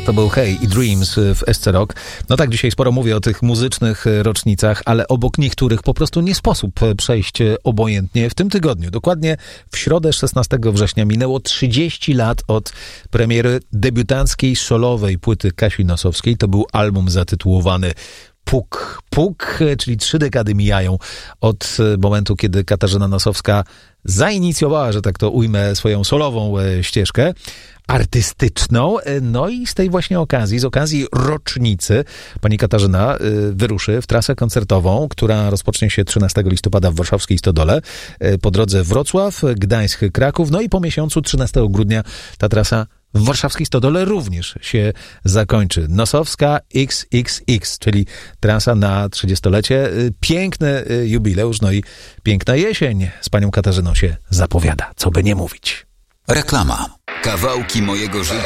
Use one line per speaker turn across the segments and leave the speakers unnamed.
To był Hey i Dreams w SC Rock. No tak, dzisiaj sporo mówię o tych muzycznych rocznicach, ale obok niektórych po prostu nie sposób przejść obojętnie. W tym tygodniu, dokładnie w środę 16 września minęło 30 lat od premiery debiutanckiej solowej płyty Kasi Nosowskiej. To był album zatytułowany Puk, Puk, czyli 3 dekady mijają od momentu, kiedy Katarzyna Nosowska zainicjowała, że tak to ujmę, swoją solową ścieżkę artystyczną. No i z tej właśnie okazji, z okazji rocznicy, pani Katarzyna wyruszy w trasę koncertową, która rozpocznie się 13 listopada w warszawskiej Stodole, po drodze Wrocław, Gdańsk, Kraków, no i po miesiącu 13 grudnia ta trasa w warszawskiej Stodole również się zakończy. Nosowska XXX, czyli trasa na 30-lecie. Piękny jubileusz, no i piękna jesień z panią Katarzyną się zapowiada, co by nie mówić.
Reklama. Kawałki mojego życia.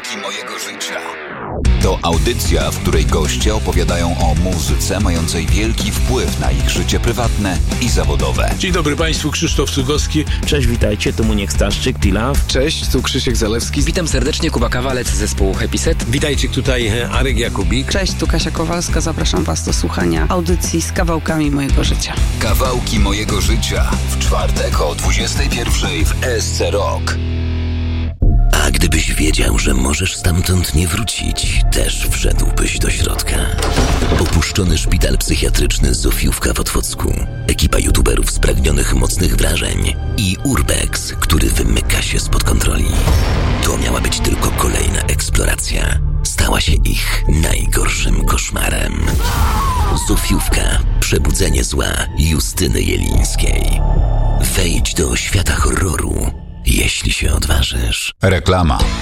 To audycja, w której goście opowiadają o muzyce mającej wielki wpływ na ich życie prywatne i zawodowe.
Dzień dobry Państwu, Krzysztof Cugowski.
Cześć, witajcie, tu Muniek Staszczyk, Tilaw.
Cześć, tu Krzysiek Zalewski.
Witam serdecznie, Kuba Kawalec z zespołu Happy Set.
Witajcie, tutaj Arek Jakubik.
Cześć, tu Kasia Kowalska, zapraszam Was do słuchania audycji z kawałkami mojego życia.
Kawałki mojego życia w czwartek o 21:00 w SC Rock.
A gdybyś wiedział, że możesz stamtąd nie wrócić, też wszedłbyś do środka. Opuszczony szpital psychiatryczny Zofiówka w Otwocku, ekipa youtuberów spragnionych mocnych wrażeń i Urbex, który wymyka się spod kontroli. To miała być tylko kolejna eksploracja. Stała się ich najgorszym koszmarem. Zofiówka. Przebudzenie zła Justyny Jelińskiej. Wejdź do świata horroru, jeśli się odważysz.
Reklama.